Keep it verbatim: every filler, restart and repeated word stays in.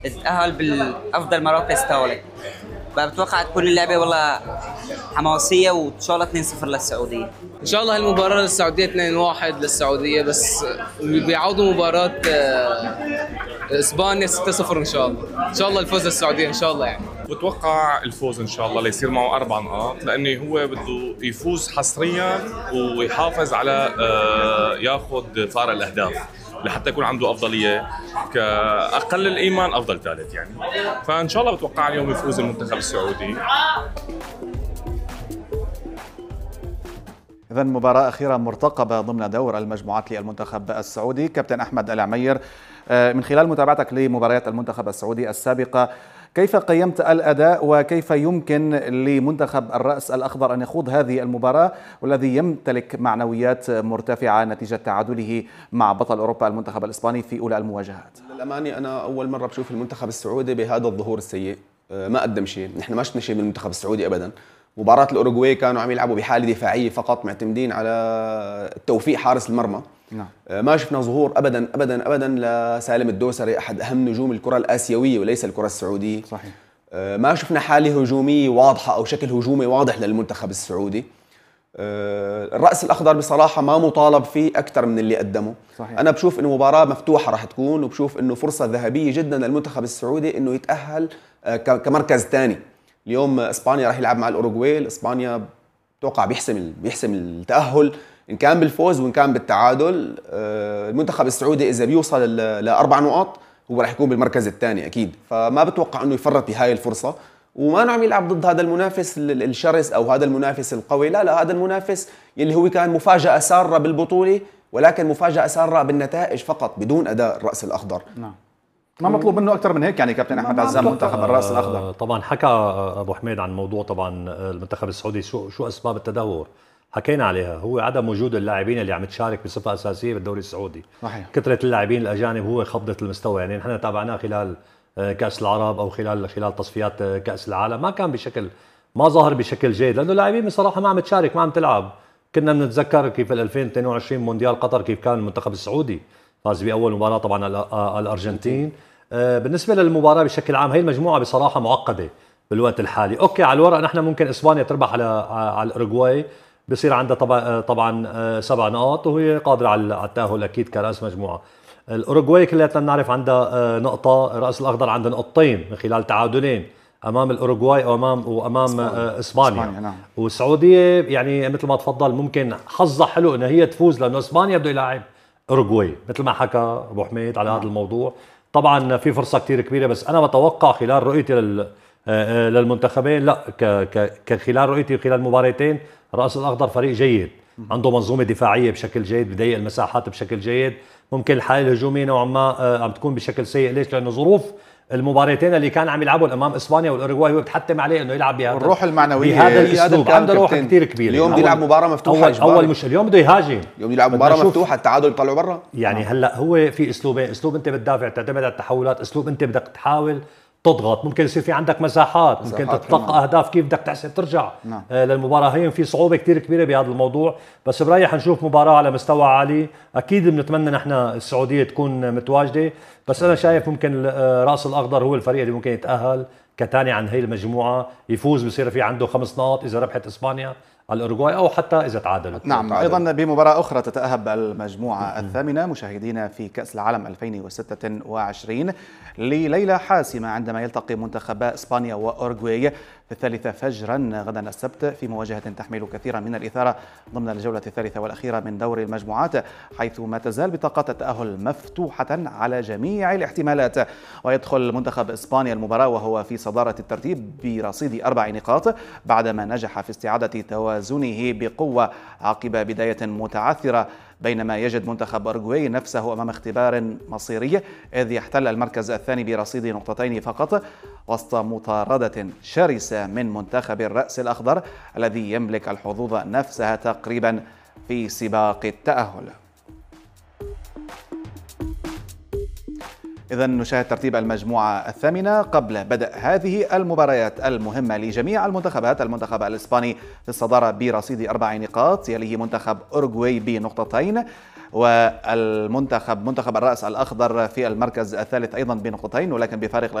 تتأهل بالأفضل مراكز تاولت. بتوقع تكون اللعبة والله حماسية وإن شاء الله اثنين صفر للسعودية. إن شاء الله المباراة للسعودية اثنين واحد للسعودية، بس بيعوضوا مباراة إسبانيا ستة صفر إن شاء الله. إن شاء الله الفوز للسعودية إن شاء الله. يعني بتوقع الفوز ان شاء الله ليصير معه اربع نقاط، لانه هو بده يفوز حصريا ويحافظ على ياخذ فارق الاهداف لحتى يكون عنده افضليه، كاقل الايمان افضل ثالث يعني. فان شاء الله بتوقع اليوم يفوز المنتخب السعودي. إذن مباراة أخيرة مرتقبة ضمن دور المجموعات للمنتخب السعودي. كابتن أحمد العمير، من خلال متابعتك لمباريات المنتخب السعودي السابقة، كيف قيمت الأداء وكيف يمكن لمنتخب الرأس الأخضر أن يخوض هذه المباراة والذي يمتلك معنويات مرتفعة نتيجة تعادله مع بطل أوروبا المنتخب الإسباني في أولى المواجهات؟ للأمانة أنا أول مرة بشوف المنتخب السعودي بهذا الظهور السيء، ما قدم شيء، نحن ما شفنا شيء من المنتخب السعودي أبدا. مباراة الأوروغواي كانوا عم يلعبوا بحالة دفاعية فقط، معتمدين على التوفيق حارس المرمى. نعم. ما شفنا ظهور ابدا ابدا ابدا لسالم الدوسري، احد اهم نجوم الكره الاسيويه وليس الكره السعوديه. صحيح. ما شفنا حاله هجوميه واضحه او شكل هجومي واضح للمنتخب السعودي. الراس الاخضر بصراحه ما مطالب فيه اكثر من اللي قدمه. صحيح. انا بشوف انه مباراه مفتوحه راح تكون، وبشوف انه فرصه ذهبيه جدا للمنتخب السعودي انه يتاهل كمركز ثاني. اليوم اسبانيا راح يلعب مع الاوروغواي، اسبانيا اتوقع بيحسم بيحسم التاهل إن كان بالفوز وإن كان بالتعادل. المنتخب السعودي إذا بيوصل لأربع نقاط هو راح يكون بالمركز الثاني أكيد، فما بتوقع إنه يفرط بهاي الفرصة. وما نعم يلعب ضد هذا المنافس الشرس أو هذا المنافس القوي، لا لا، هذا المنافس يلي هو كان مفاجأة سارة بالبطولة، ولكن مفاجأة سارة بالنتائج فقط بدون أداء الرأس الأخضر. نعم. ما مطلوب منه أكثر من هيك يعني كابتن أحمد عزام منتخب الرأس الأخضر؟ طبعا حكى أبو حميد عن موضوع طبعا المنتخب السعودي شو شو أسباب التدهور، حكينا عليها، هو عدم وجود اللاعبين اللي عم تشارك بصفه اساسيه بالدوري السعودي. صحيح. كثره اللاعبين الاجانب هو خفضت المستوى، يعني نحن تابعناه خلال كاس العرب او خلال خلال تصفيات كاس العالم، ما كان بشكل ما ظاهر بشكل جيد، لانه اللاعبين بصراحه ما عم تشارك، ما عم تلعب. كنا بنتذكر كيف ألفين واثنين وعشرين مونديال قطر كيف كان المنتخب السعودي فاز باول مباراه طبعا الارجنتين. بالنسبه للمباراه بشكل عام، هي المجموعه بصراحه معقده بالوقت الحالي. اوكي على الورق نحن ممكن اسبانيا تربح على على الاوروغواي، بصير عندها طبعا طبعا سبع نقاط وهي قادره على التاهل اكيد كراس مجموعه. الاوروغواي كلياتنا بنعرف عندها نقطه، الراس الاخضر عنده نقطتين من خلال تعادلين امام الاوروغواي وامام وامام اسبانيا, إسبانيا. إسبانيا نعم. والسعوديه يعني مثل ما تفضل ممكن حظها حلو انها هي تفوز، لانه اسبانيا بده يلاعب اوروغواي مثل ما حكى ابو حميد على نعم. هذا الموضوع طبعا في فرصه كثير كبيره، بس انا بتوقع خلال رؤيتي لل للمنتخبين، لا كخلال رؤيتي خلال المباراتين الراس الاخضر فريق جيد، عنده منظومه دفاعيه بشكل جيد، بضيق المساحات بشكل جيد. ممكن الحاله الهجوميه نوعا ما عم تكون بشكل سيء، ليش؟ لانه ظروف المباراتين اللي كان عم يلعبوا امام اسبانيا والاوروغواي هو بتحتم عليه انه يلعب بهذا الروح المعنويه بهذا الاسلوب، عنده روح كثير كبيره. اليوم بده يلعب مباراه مفتوحه، اول, أول مش اليوم بده يهاجم، اليوم يلعب مباراه مفتوحه، التعادل يطلعوا برا. يعني هلا هو في اسلوبين، اسلوب انت بتدافع تعتمد على التحولات، اسلوب انت بدك تحاول تضغط، ممكن يصير في عندك مساحات، ممكن تتلقى اهداف، كيف بدك تحسب ترجع نعم. آه للمباراه. هي في صعوبه كثير كبيره بهذا الموضوع، بس برايح نشوف مباراه على مستوى عالي. اكيد بنتمنى نحن السعوديه تكون متواجده، بس انا شايف ممكن آه راس الاخضر هو الفريق اللي ممكن يتاهل كثاني عن هي المجموعه، يفوز بصير في عنده خمس نقاط اذا ربحت اسبانيا على الاوروغواي او حتى اذا تعادلت. نعم تعادل. ايضا بمباراه اخرى تتاهب المجموعه الثامنه مشاهدينا في كاس العالم ألفين وستة وعشرين لليله حاسمه عندما يلتقي منتخبا اسبانيا واوروغواي في الثالثة فجرا غدا السبت في مواجهة تحمل كثيرا من الإثارة ضمن الجولة الثالثة والأخيرة من دور المجموعات، حيث ما تزال بطاقات التأهل مفتوحة على جميع الاحتمالات. ويدخل منتخب إسبانيا المباراة وهو في صدارة الترتيب برصيد أربع نقاط بعدما نجح في استعادة توازنه بقوة عقب بداية متعثرة، بينما يجد منتخب أوروغواي نفسه أمام اختبار مصيري إذ يحتل المركز الثاني برصيد نقطتين فقط وسط مطاردة شرسة من منتخب الرأس الأخضر الذي يملك الحظوظ نفسها تقريبا في سباق التأهل. إذا نشاهد ترتيب المجموعة الثامنة قبل بدء هذه المباريات المهمة لجميع المنتخبات. المنتخب الإسباني في الصدارة برصيد أربع نقاط، يليه منتخب أوروغواي بنقطتين، والمنتخب منتخب الرأس الأخضر في المركز الثالث أيضا بنقطتين ولكن بفارق